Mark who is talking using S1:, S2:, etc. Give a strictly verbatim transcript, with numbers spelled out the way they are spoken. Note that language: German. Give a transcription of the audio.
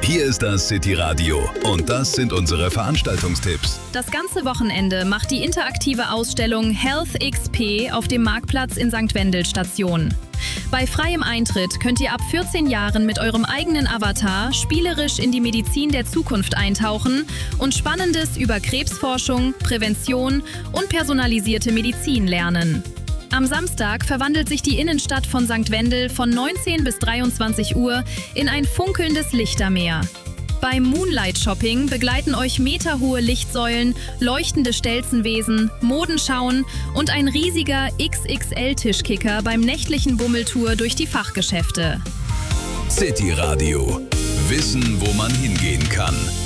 S1: Hier ist das City Radio und das sind unsere Veranstaltungstipps.
S2: Das ganze Wochenende macht die interaktive Ausstellung Health X P auf dem Marktplatz in Sankt Wendel Station. Bei freiem Eintritt könnt ihr ab vierzehn Jahren mit eurem eigenen Avatar spielerisch in die Medizin der Zukunft eintauchen und Spannendes über Krebsforschung, Prävention und personalisierte Medizin lernen. Am Samstag verwandelt sich die Innenstadt von Sankt Wendel von neunzehn bis dreiundzwanzig Uhr in ein funkelndes Lichtermeer. Beim Moonlight Shopping begleiten euch meterhohe Lichtsäulen, leuchtende Stelzenwesen, Modenschauen und ein riesiger X X L-Tischkicker beim nächtlichen Bummeltour durch die Fachgeschäfte.
S1: City Radio. Wissen, wo man hingehen kann.